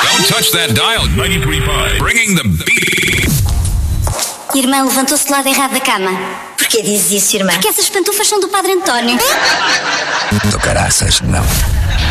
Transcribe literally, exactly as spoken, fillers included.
Don't touch that dial. ninety-three point five. Bringing the beat. Irmã levantou-se do lado errado da cama. Porquê dizes isso, irmã? Porque essas pantufas são do Padre António. Do caraças, não.